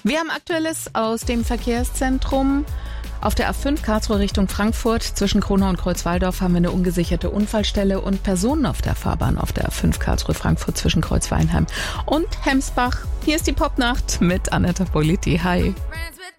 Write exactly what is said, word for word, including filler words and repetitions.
Wir haben Aktuelles aus dem Verkehrszentrum. Auf der A fünf Karlsruhe Richtung Frankfurt zwischen Kronau und Kreuzwaldorf haben wir eine ungesicherte Unfallstelle und Personen auf der Fahrbahn auf der A fünf Karlsruhe Frankfurt zwischen Kreuzweinheim und Hemsbach. Hier ist die Popnacht mit Aneta Politi. Hi.